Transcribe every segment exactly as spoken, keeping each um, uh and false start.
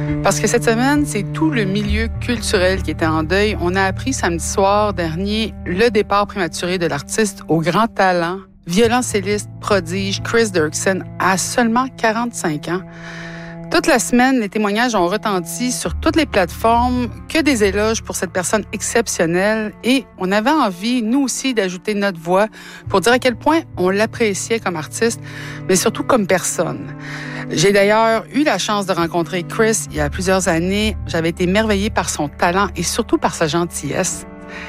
Parce que cette semaine, c'est tout le milieu culturel qui était en deuil. On a appris samedi soir dernier le départ prématuré de l'artiste au grand talent, violoncelliste prodige Chris Derksen à seulement quarante-cinq ans. Toute la semaine, les témoignages ont retenti sur toutes les plateformes, que des éloges pour cette personne exceptionnelle, et on avait envie, nous aussi, d'ajouter notre voix pour dire à quel point on l'appréciait comme artiste, mais surtout comme personne. J'ai d'ailleurs eu la chance de rencontrer Chris il y a plusieurs années. J'avais été émerveillée par son talent et surtout par sa gentillesse.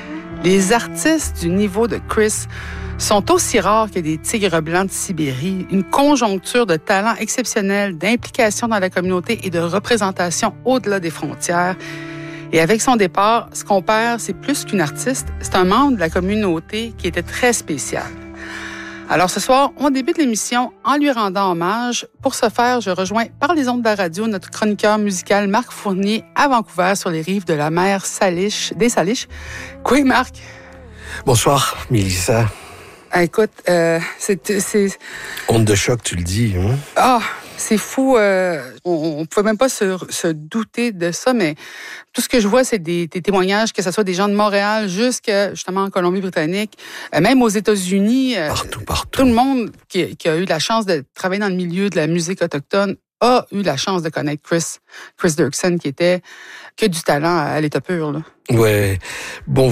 Les artistes du niveau de Chris sont aussi rares que des tigres blancs de Sibérie, une conjoncture de talent exceptionnel, d'implication dans la communauté et de représentation au-delà des frontières. Et avec son départ, ce qu'on perd, c'est plus qu'une artiste, c'est un membre de la communauté qui était très spécial. Alors ce soir, on débute l'émission en lui rendant hommage. Pour ce faire, je rejoins par les ondes de la radio notre chroniqueur musical Marc Fournier à Vancouver sur les rives de la mer Salish, des Salish. Quoi, Marc? Bonsoir, Mélissa. Ah, écoute, euh, c'est, c'est... Onde de choc, tu le dis. Hein? Ah, c'est fou. Euh, on ne pouvait même pas se, se douter de ça, mais tout ce que je vois, c'est des, des témoignages, que ce soit des gens de Montréal jusqu'à, justement, en Colombie-Britannique, euh, même aux États-Unis. Euh, partout, partout. Tout le monde qui, qui a eu la chance de travailler dans le milieu de la musique autochtone a eu la chance de connaître Chris, Chris Derksen, qui était que du talent à l'état pur, là. Ouais. Bon...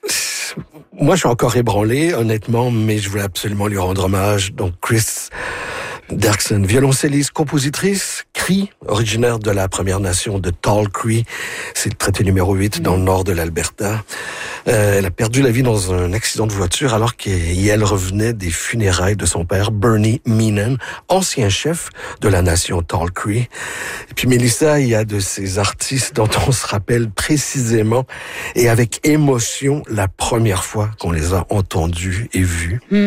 Moi, je suis encore ébranlé, honnêtement, mais je voulais absolument lui rendre hommage. Donc, Chris Derksen, violoncelliste, compositrice, Cree, originaire de la Première Nation de Tall Cree. C'est le traité numéro huit dans le nord de l'Alberta. Euh, elle a perdu la vie dans un accident de voiture alors qu'elle revenait des funérailles de son père, Bernie Meenan, ancien chef de la nation Tall Cree. Et puis, Mélissa, il y a de ces artistes dont on se rappelle précisément et avec émotion la première fois qu'on les a entendus et vus. Mm.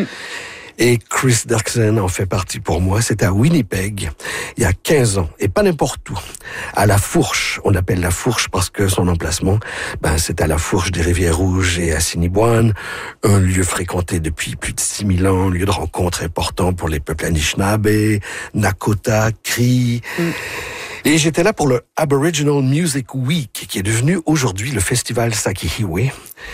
Et Chris Derksen en fait partie pour moi. C'était à Winnipeg, il y a quinze ans, et pas n'importe où. À La Fourche, on appelle La Fourche parce que son emplacement, ben, c'est à La Fourche des Rivières-Rouges et Assiniboine, un lieu fréquenté depuis plus de six mille ans, lieu de rencontre important pour les peuples Anishinaabe, Nakota, Cree. Mm. Et j'étais là pour le Aboriginal Music Week, qui est devenu aujourd'hui le festival Sakihiwe.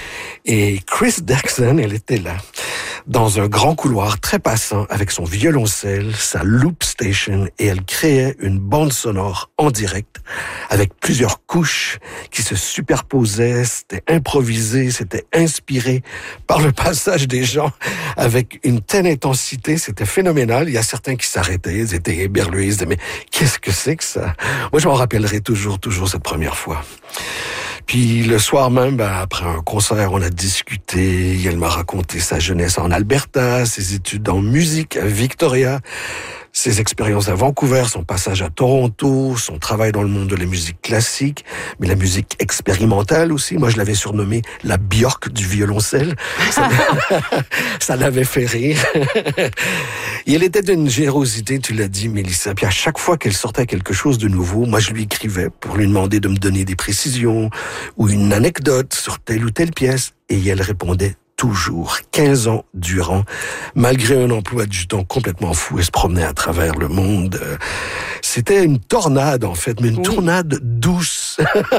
Et Chris Derksen, elle était là, dans un grand couloir très passant, avec son violoncelle, sa loop station, et elle créait une bande sonore en direct, avec plusieurs couches qui se superposaient, c'était improvisé, c'était inspiré par le passage des gens, avec une telle intensité, c'était phénoménal. Il y a certains qui s'arrêtaient, ils étaient éberlués, ils disaient, mais qu'est-ce que c'est que ça? Moi, je m'en rappellerai toujours, toujours cette première fois. Puis le soir même, ben, après un concert, on a discuté. Elle m'a raconté sa jeunesse en Alberta, ses études en musique à Victoria, ses expériences à Vancouver, son passage à Toronto, son travail dans le monde de la musique classique, mais la musique expérimentale aussi. Moi, je l'avais surnommée la Björk du violoncelle. Ça, ça l'avait fait rire. Et elle était d'une générosité, tu l'as dit, Mélissa. Puis à chaque fois qu'elle sortait quelque chose de nouveau, moi, je lui écrivais pour lui demander de me donner des précisions ou une anecdote sur telle ou telle pièce. Et elle répondait toujours, quinze ans durant, malgré un emploi du temps complètement fou, elle se promenait à travers le monde. C'était une tornade, en fait, mais une oui. tornade douce.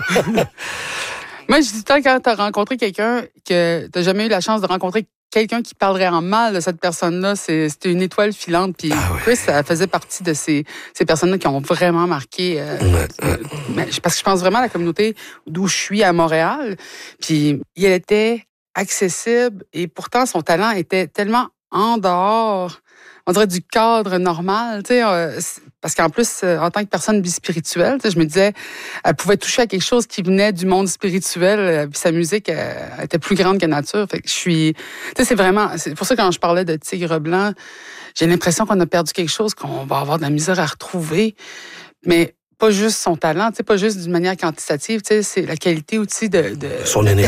Moi, je dis tant quand t'as rencontré quelqu'un que t'as jamais eu la chance de rencontrer quelqu'un qui parlerait en mal de cette personne-là, c'est, c'était une étoile filante. Puis ah ouais. Chris, ça faisait partie de ces, ces personnes-là qui ont vraiment marqué. Euh, ouais, ouais. Parce que je pense vraiment à la communauté d'où je suis à Montréal. Puis il était accessible et pourtant son talent était tellement en dehors, on dirait, du cadre normal, tu sais, euh, parce qu'en plus, euh, en tant que personne bispirituelle, tu sais, je me disais, elle pouvait toucher à quelque chose qui venait du monde spirituel, euh, puis sa musique euh, était plus grande que nature. Fait que je suis, tu sais, c'est vraiment, c'est pour ça que quand je parlais de Tigre blanc, j'ai l'impression qu'on a perdu quelque chose, qu'on va avoir de la misère à retrouver, mais pas juste son talent, tu sais, pas juste d'une manière quantitative, tu sais, c'est la qualité aussi de, de son énergie.